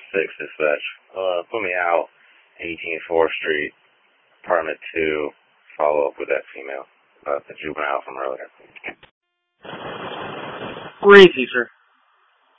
dispatch. Put me out, 18 4th Street, apartment 2. Follow up with that female, the juvenile from earlier. 480, sir.